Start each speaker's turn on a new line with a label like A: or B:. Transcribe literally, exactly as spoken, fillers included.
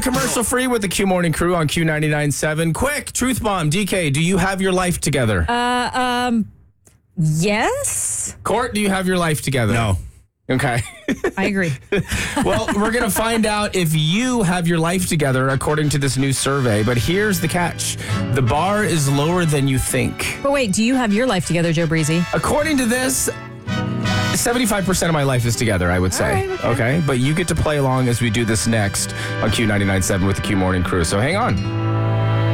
A: going commercial free with the Q Morning Crew on Q ninety-nine point seven. Quick, truth bomb. D K, do you have your life together?
B: Uh, um, yes.
A: Court, do you have your life together?
C: No.
A: Okay.
B: I agree.
A: Well, we're going to find out if you have your life together according to this new survey. But here's the catch. The bar is lower than you think.
B: But wait, do you have your life together, Joe Breezy?
A: According to this, seventy-five percent of my life is together, I would say.
B: All right, okay.
A: okay? But you get to play along as we do this next on Q ninety-nine point seven with the Q Morning Crew. So hang on.